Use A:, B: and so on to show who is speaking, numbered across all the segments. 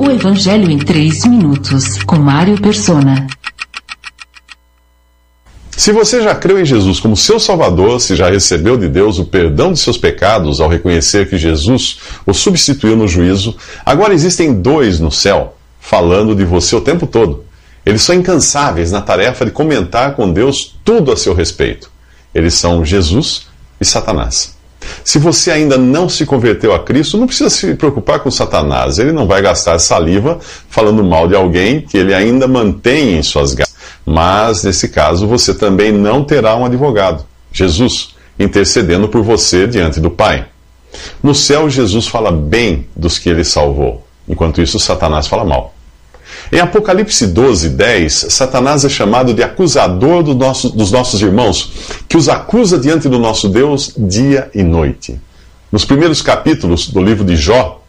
A: O Evangelho em 3 minutos, com Mário Persona.
B: Se você já creu em Jesus como seu Salvador, se já recebeu de Deus o perdão de seus pecados ao reconhecer que Jesus o substituiu no juízo, agora existem 2 no céu falando de você o tempo todo. Eles são incansáveis na tarefa de comentar com Deus tudo a seu respeito. Eles são Jesus e Satanás. Se você ainda não se converteu a Cristo, não precisa se preocupar com Satanás. Ele não vai gastar saliva falando mal de alguém que ele ainda mantém em suas garras. Mas, nesse caso, você também não terá um advogado, Jesus, intercedendo por você diante do Pai. No céu, Jesus fala bem dos que ele salvou, enquanto isso, Satanás fala mal. Em Apocalipse 12:10, Satanás é chamado de acusador dos nossos irmãos, que os acusa diante do nosso Deus dia e noite. Nos primeiros capítulos do livro de Jó,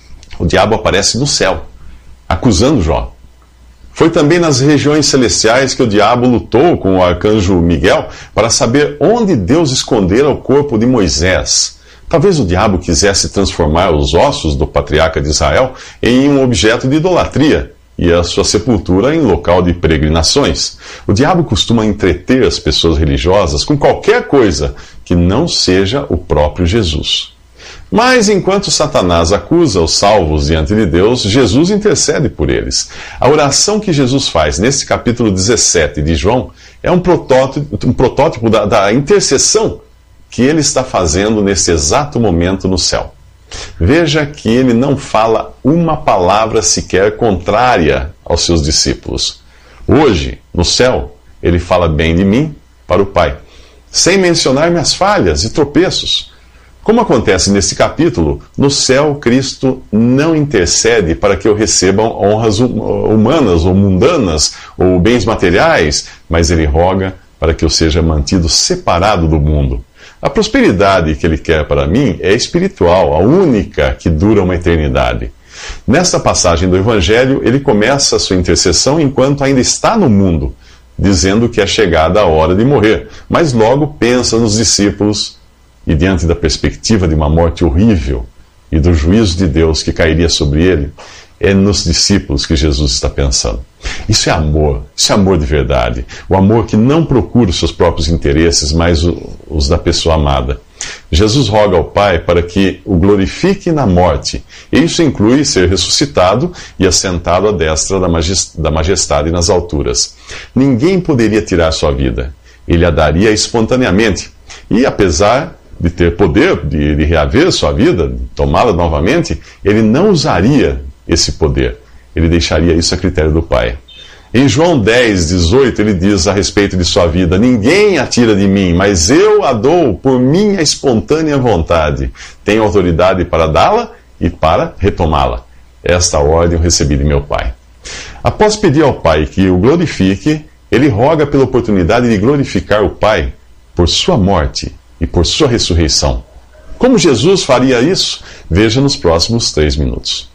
B: o diabo aparece no céu, acusando Jó. Foi também nas regiões celestiais que o diabo lutou com o arcanjo Miguel para saber onde Deus escondera o corpo de Moisés. Talvez o diabo quisesse transformar os ossos do patriarca de Israel em um objeto de idolatria e a sua sepultura em local de peregrinações. O diabo costuma entreter as pessoas religiosas com qualquer coisa que não seja o próprio Jesus. Mas enquanto Satanás acusa os salvos diante de Deus, Jesus intercede por eles. A oração que Jesus faz nesse capítulo 17 de João é um protótipo da intercessão que ele está fazendo nesse exato momento no céu. Veja que ele não fala uma palavra sequer contrária aos seus discípulos. Hoje, no céu, ele fala bem de mim para o Pai, sem mencionar minhas falhas e tropeços. Como acontece nesse capítulo, no céu Cristo não intercede para que eu receba honras humanas ou mundanas ou bens materiais, mas ele roga para que eu seja mantido separado do mundo. A prosperidade que ele quer para mim é espiritual, a única que dura uma eternidade. Nesta passagem do Evangelho, ele começa a sua intercessão enquanto ainda está no mundo, dizendo que é chegada a hora de morrer, mas logo pensa nos discípulos e, diante da perspectiva de uma morte horrível e do juízo de Deus que cairia sobre ele, é nos discípulos que Jesus está pensando. Isso é amor de verdade. O amor que não procura os seus próprios interesses, mas os da pessoa amada. Jesus roga ao Pai para que o glorifique na morte. E isso inclui ser ressuscitado e assentado à destra da majestade nas alturas. Ninguém poderia tirar sua vida. Ele a daria espontaneamente. E apesar de ter poder de reaver sua vida, de tomá-la novamente, ele não usaria esse poder. Ele deixaria isso a critério do Pai. Em João 10:18, ele diz a respeito de sua vida: ninguém a tira de mim, mas eu a dou por minha espontânea vontade. Tenho autoridade para dá-la e para retomá-la. Esta ordem eu recebi de meu Pai. Após pedir ao Pai que o glorifique, ele roga pela oportunidade de glorificar o Pai por sua morte e por sua ressurreição. Como Jesus faria isso? Veja nos próximos 3 minutos.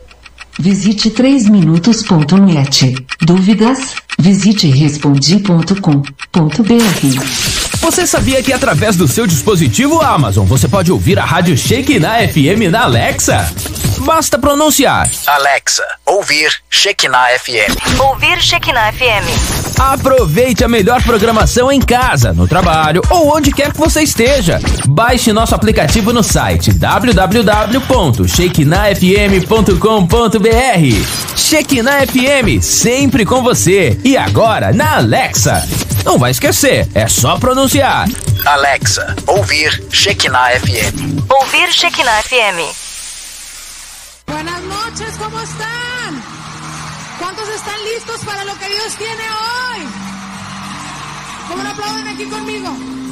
A: Visite 3minutos.net. Dúvidas? Visite respondi.com.br.
C: Você sabia que através do seu dispositivo Amazon você pode ouvir a Rádio Shekinah FM na Alexa? Basta pronunciar:
D: Alexa, ouvir Shekinah FM.
E: Ouvir Shekinah FM.
C: Aproveite a melhor programação em casa, no trabalho ou onde quer que você esteja. Baixe nosso aplicativo no site www.shekinahfm.com.br. Shekinah FM, sempre com você. E agora na Alexa. Não vai esquecer, é só pronunciar:
D: Alexa, ouvir Shekinah FM.
E: Ouvir Shekinah FM.
F: Buenas noches, ¿cómo están? ¿Cuántos están listos para lo que Dios tiene hoy? ¿Cómo no aplauden aquí conmigo?